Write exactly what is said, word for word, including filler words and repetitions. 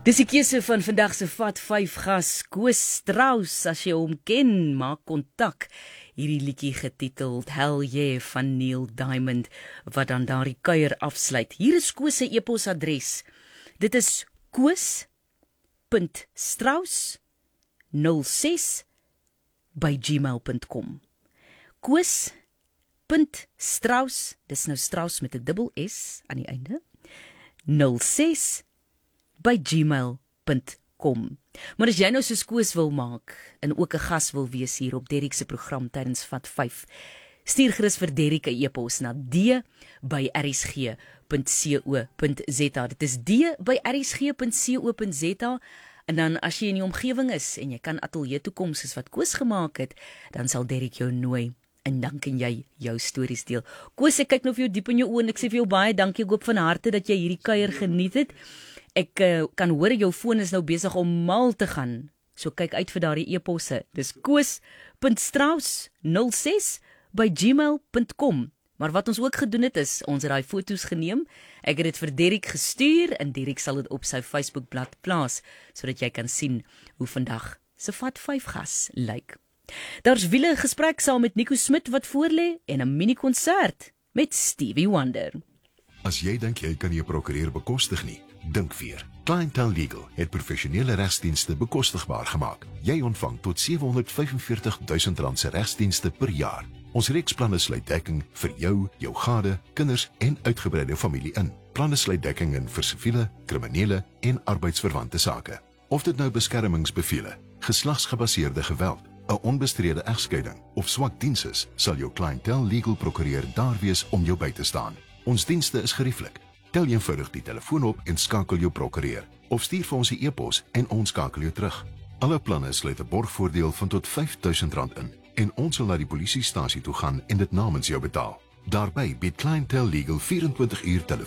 Dis die keuse van vandag se Vat vyf gas, Koos Strauss. As jy hom ken, maak kontak. Hierdie liedjie getiteld Hell Yeah van Neil Diamond, wat dan daardie kuier afsluit. Hier is Koos se e-posadres. Dit is koos punt strauss nul ses by gmail punt com. Koos punt strauss, dis nou Strauss met 'n dubbel S aan die einde, nul ses by gmail punt com. Maar as jy nou soos Koos wil maak en ook 'n gas wil wees hier op Derrick se program tydens Vat vyf, stuur gerus vir Derrick 'n e-pos na d by r s g punt co punt z a. Dit is d by r s g punt co punt z a. En dan as jy in die omgewing is en jy kan ateljee toe kom soos wat Koos gemaak het, dan sal Derrick jou nooi en dan kan jy jou stories deel. Koos, ek kyk nou vir jou diep in jou oë en ek sê vir jou baie dankie. Ek hoop van harte dat jy hierdie kuier geniet het. Ek uh, kan hoor jou foon is nou besig om mal te gaan. So kyk uit vir daardie e-posse. Dis koos punt strauss nul ses by gmail punt com. Maar wat ons ook gedoen het is, ons het daai foto's geneem. Ek het dit vir Derrick gestuur en Derrick sal dit op sy Facebookblad plaas, sodat jy kan sien hoe vandag se Vat vyf gas lyk. Daar's wiele gesprek saam met Nico Smit wat voorlê en 'n mini-konsert met Stevie Wonder. As jy dink jy kan jou prokureur bekostig nie, dink weer. Clientele Legal het professionele regsdienste bekostigbaar gemaak. Jy ontvang tot sewehonderd vyfenveertig duisend rand se regsdienste per jaar. Ons reeksplanne sluit dekking vir jou, jou gade, kinders en uitgebreide familie in. Planne sluit dekking in vir siviele, kriminele en arbeidsverwante sake. Of dit nou beskermingsbevele, geslagsgebaseerde geweld, 'n onbestrede egskeiding of swak diens is, sal jou Clientele Legal prokureur daar wees om jou by te staan. Ons dienste is gerieflik. Tel eenvoudig die telefoon op en skakel jou prokureur. Of stuur vir ons 'n e-pos en ons skakel jou terug. Alle planne sluit 'n borgvoordeel van tot vyf duisend rand in en ons sal na die polisiestasie toe gaan en dit namens jou betaal. Daarbey bied Clientele Legal vyf en twintig uur telefoon